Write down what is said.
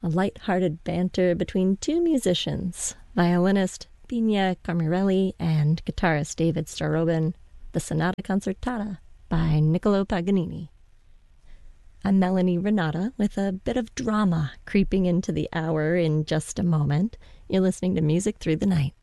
a light-hearted banter between two musicians, violinist Pina Camarelli and guitarist David Starobin, the Sonata Concertata by Niccolo Paganini. I'm Melanie Renata with a bit of drama creeping into the hour in just a moment. You're listening to Music Through the Night.